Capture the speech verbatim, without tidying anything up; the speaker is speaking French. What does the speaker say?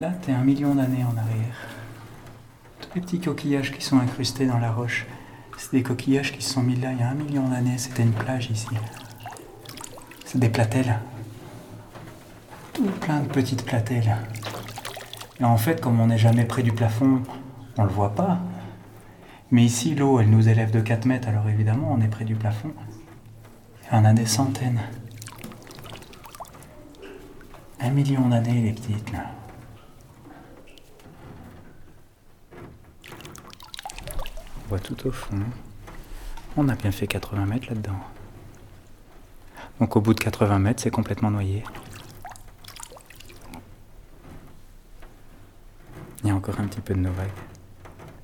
Là, t'es un million d'années en arrière. Tous les petits coquillages qui sont incrustés dans la roche, c'est des coquillages qui se sont mis là il y a un million d'années. C'était une plage ici. C'est des platelles. Tout plein de petites platelles. Et en fait, comme on n'est jamais près du plafond, on le voit pas. Mais ici, l'eau, elle nous élève de quatre mètres, alors évidemment, on est près du plafond. Il y en a des centaines. Un million d'années, les petites, là. On voit tout au fond. On a bien fait quatre-vingts mètres là-dedans. Donc au bout de quatre-vingts mètres, c'est complètement noyé. Il y a encore un petit peu de nos vagues.